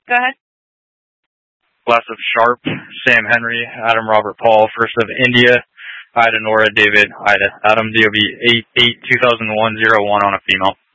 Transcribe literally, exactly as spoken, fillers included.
Go ahead. Last of Sharp, Sam Henry, Adam Robert Paul. First of India, Ida Nora David Ida. Adam D O B eight eight two thousand one zero one on a female.